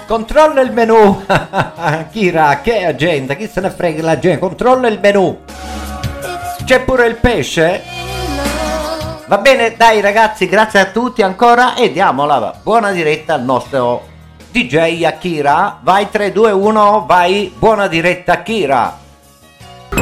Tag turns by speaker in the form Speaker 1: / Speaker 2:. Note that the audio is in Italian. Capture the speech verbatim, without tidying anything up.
Speaker 1: Controlla il menù. Kira, che agenda? Chi se ne frega la gente? Controlla il menù. C'è pure il pesce? Va bene, dai ragazzi, grazie a tutti ancora e diamo la buona diretta al nostro D J Akira. Vai tre due uno, vai, buona diretta Akira.